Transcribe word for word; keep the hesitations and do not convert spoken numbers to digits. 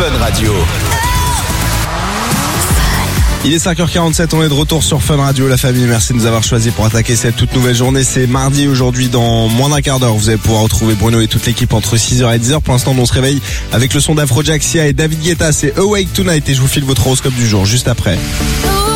Fun Radio. Il est cinq heures quarante-sept, on est de retour sur Fun Radio, la famille. Merci de nous avoir choisis pour attaquer cette toute nouvelle journée. C'est mardi aujourd'hui, dans moins d'un quart d'heure. Vous allez pouvoir retrouver Bruno et toute l'équipe entre six heures et dix heures. Pour l'instant, on se réveille avec le son d'Afrojack, Sia et David Guetta. C'est Awake Tonight et je vous file votre horoscope du jour juste après.